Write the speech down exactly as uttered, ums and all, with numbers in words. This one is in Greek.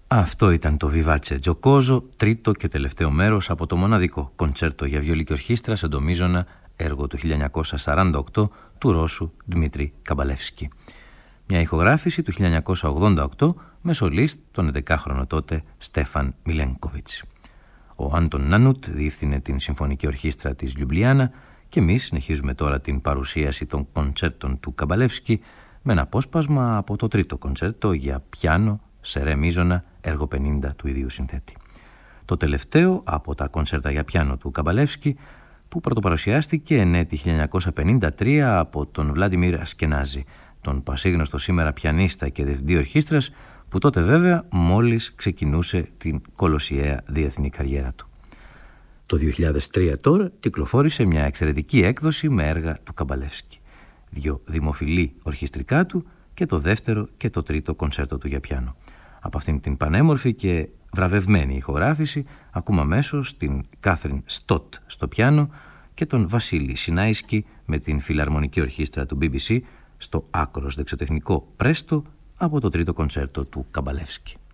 Αυτό ήταν το Vivace Giocoso, τρίτο και τελευταίο μέρος από το μοναδικό κοντσέρτο για βιολί και ορχήστρα σε ντο μείζωνα, έργο του χίλια εννιακόσια σαράντα οκτώ του Ρώσου Δημήτρη Καμπαλεύσκη. Μια ηχογράφηση του χίλια εννιακόσια ογδόντα οκτώ με σολίστ τον έντεκάχρονο τότε Στέφαν Μιλένκοβιτς. Ο Άντων Νάνουτ διεύθυνε την Συμφωνική Ορχήστρα της Λιουμπλιάνα και εμείς συνεχίζουμε τώρα την παρουσίαση των κοντσέρτων του Καμπαλεύσκη με ένα απόσπασμα από το τρίτο κοντσέρτο για πιάνο σε ρε μείζωνα, έργο πενήντα του ιδίου συνθέτη. Το τελευταίο από τα κοντσέρτα για πιάνο του Καμπαλεύσκη που πρωτοπαρουσιάστηκε εν έτη χίλια εννιακόσια πενήντα τρία από τον Βλάντιμιρ Ασκενάζη, τον πασίγνωστο σήμερα πιανίστα και διευθυντή ορχήστρας, που τότε βέβαια μόλις ξεκινούσε την κολοσιαία διεθνή καριέρα του. Το δύο χιλιάδες τρία τώρα κυκλοφόρησε μια εξαιρετική έκδοση με έργα του Καμπαλεύσκη, δύο δημοφιλή ορχιστρικά του και το δεύτερο και το τρίτο κονσέρτο του για πιάνο. Από αυτήν την πανέμορφη και βραβευμένη ηχογράφηση ακούμε αμέσως την Κάθριν Στότ στο πιάνο και τον Βασίλη Σινάισκι με την Φιλαρμονική Ορχήστρα του μπι μπι σι στο άκρος δεξιοτεχνικό πρέστο από το τρίτο κονσέρτο του Καμπαλεύσκη.